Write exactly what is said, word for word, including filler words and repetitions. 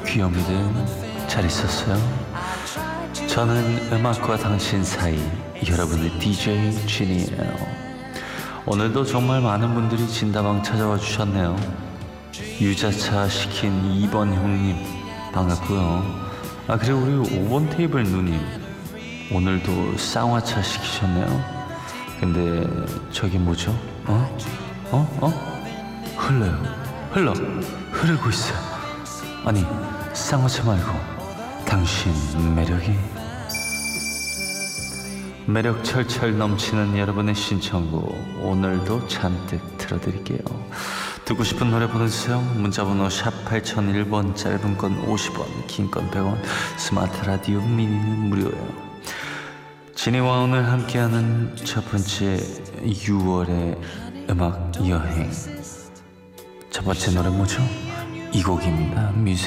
귀요미들 잘 있었어요? 저는 음악과 당신 사이 여러분의 디제이 진이에요. 오늘도 정말 많은 분들이 진다방 찾아와 주셨네요. 유자차 시킨 이 번 형님 반갑고요. 아 그리고 우리 오 번 테이블 누님 오늘도 쌍화차 시키셨네요. 근데 저기 뭐죠? 어? 어? 어? 흘러요. 흘러. 흐르고 있어요. 아니 쌍화차 말고 당신 매력이 매력 철철 넘치는 여러분의 신청곡 오늘도 잔뜩 틀어드릴게요. 듣고 싶은 노래 보내주세요. 문자번호 샵 팔공공일 번, 짧은 건 오십 원, 긴 건 백 원, 스마트 라디오 미니는 무료예요. 진이와 오늘 함께하는 첫 번째 유월의 음악 여행, 첫 번째 노래 뭐죠? 이 곡입니다. 뮤직